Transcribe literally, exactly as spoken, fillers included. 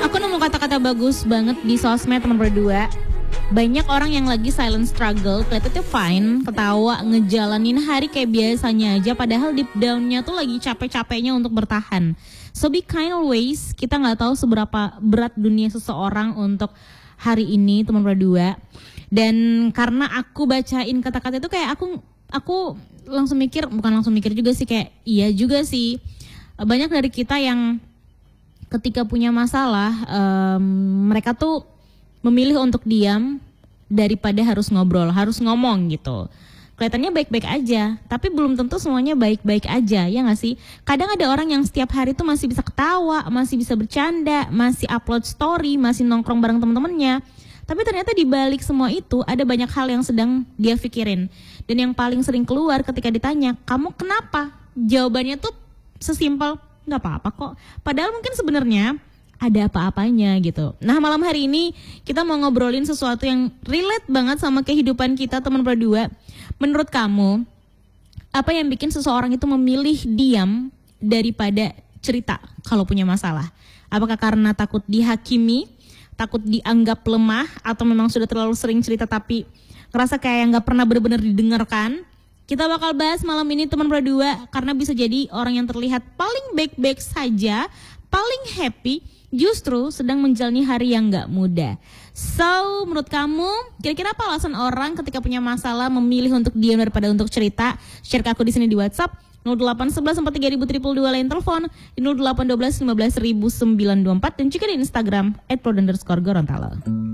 Aku nemu kata-kata bagus banget di sosmed teman berdua. Banyak orang yang lagi silent struggle, kelihatannya fine, ketawa, ngejalanin hari kayak biasanya aja, padahal deep down-nya tuh lagi capek-capeknya untuk bertahan. So be kind always. Kita nggak tahu seberapa berat dunia seseorang untuk hari ini teman berdua. Dan karena aku bacain kata-kata itu kayak aku aku langsung mikir, bukan langsung mikir juga sih, kayak iya juga sih. Banyak dari kita yang ketika punya masalah, um, mereka tuh memilih untuk diam daripada harus ngobrol, harus ngomong gitu. Kelihatannya baik-baik aja, tapi belum tentu semuanya baik-baik aja, ya gak sih? Kadang ada orang yang setiap hari tuh masih bisa ketawa, masih bisa bercanda, masih upload story, masih nongkrong bareng temen-temennya. Tapi ternyata di balik semua itu ada banyak hal yang sedang dia pikirin. Dan yang paling sering keluar ketika ditanya, kamu kenapa? Jawabannya tuh sesimpel, gak apa-apa kok. Padahal mungkin sebenarnya ada apa-apanya gitu. Nah, malam hari ini kita mau ngobrolin sesuatu yang relate banget sama kehidupan kita teman berdua. Menurut kamu, apa yang bikin seseorang itu memilih diam daripada cerita kalau punya masalah? Apakah karena takut dihakimi, takut dianggap lemah, atau memang sudah terlalu sering cerita tapi ngerasa kayak gak pernah benar-benar didengarkan? Kita bakal bahas malam ini teman berdua, karena bisa jadi orang yang terlihat paling baik-baik saja, paling happy, justru sedang menjalani hari yang gak mudah. So, menurut kamu, kira-kira apa alasan orang ketika punya masalah memilih untuk diam daripada untuk cerita? Share ke aku di sini di WhatsApp nol delapan satu satu empat tiga dua nol dua dua, lain telepon di nol delapan satu dua lima belas sembilan dua empat dan juga di Instagram et pro underscore gorontalo.